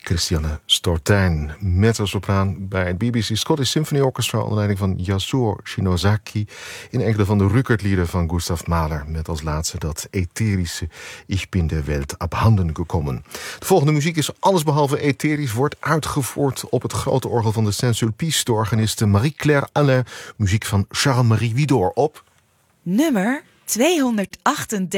Christiane Stortijn, mezzo-sopraan bij het BBC Scottish Symphony Orchestra onder leiding van Yasuo Shinozaki in enkele van de Rückert-lieder van Gustav Mahler, met als laatste dat etherische Ich bin der Welt abhanden gekommen. De volgende muziek is allesbehalve etherisch, wordt uitgevoerd op het grote orgel van de Saint-Sulpice, de organiste Marie-Claire Alain, muziek van Charles-Marie Widor op nummer 238.